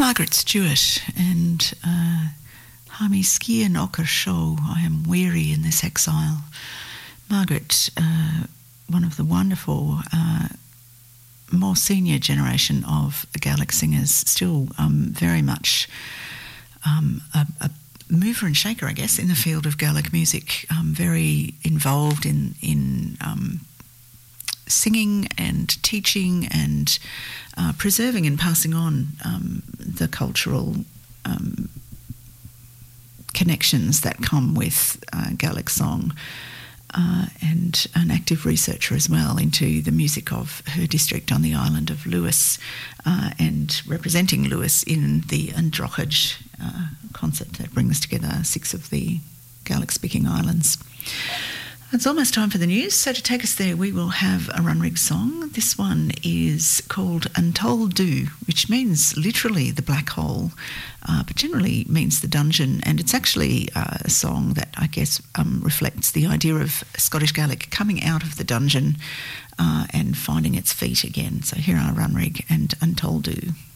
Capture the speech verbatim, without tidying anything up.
Margaret Stewart and uh, Hami Skian Ocker Show, I Am Weary in This Exile. Margaret, uh, one of the wonderful, uh, more senior generation of Gaelic singers, still um, very much um, a, a mover and shaker, I guess, in the field of Gaelic music, um, very involved in, in um, singing and teaching and uh, preserving and passing on um, the cultural um, connections that come with uh, Gaelic song, uh, and an active researcher as well into the music of her district on the island of Lewis, uh, and representing Lewis in the Androchage uh, concert that brings together six of the Gaelic-speaking islands. It's almost time for the news, so to take us there we will have a Runrig song. This one is called Untold Do, which means literally the black hole, uh, but generally means the dungeon, and it's actually uh, a song that I guess um, reflects the idea of Scottish Gaelic coming out of the dungeon uh, and finding its feet again. So here are Runrig and Untold Do.